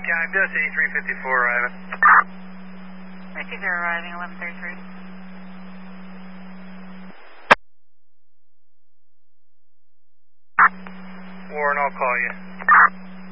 County, BOC 354 arriving. 320 arriving, 1133. Warren, I'll call you.